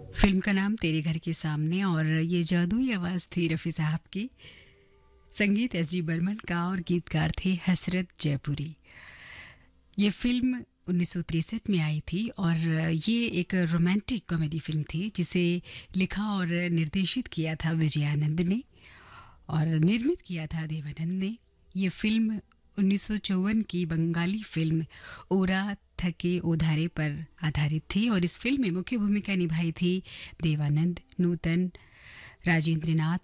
Film का नाम तेरे घर के सामने और ये जादुई आवाज़ थी रफ़ी साहब की। संगीत एस.जी. बर्मन का और गीतकार थे हसरत जयपुरी। ये फिल्म 1963 में आई थी और ये एक रोमांटिक कॉमेडी फिल्म थी जिसे लिखा और निर्देशित किया था विजयानंद ने और निर्मित किया था देवानंद ने। ये फिल्म 1954 की बंगाली फिल्म ओरा थके ओधारे पर आधारित थी और इस फिल्म में मुख्य भूमिका निभाई थी देवानंद, नूतन, राजेंद्र नाथ